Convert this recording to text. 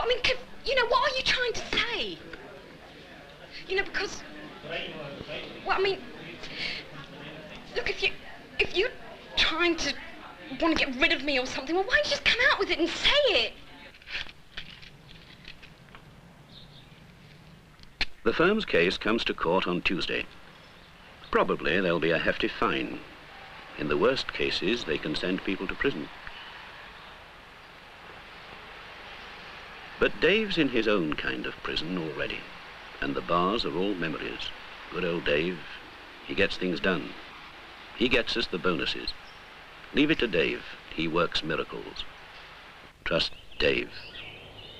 I mean, what are you trying to say? Because... Well, I mean... Look, if you're trying to want to get rid of me or something, well, why don't you just come out with it and say it? The firm's case comes to court on Tuesday. Probably there'll be a hefty fine. In the worst cases, they can send people to prison. But Dave's in his own kind of prison already, and the bars are all memories. Good old Dave, he gets things done. He gets us the bonuses. Leave it to Dave. He works miracles. Trust Dave.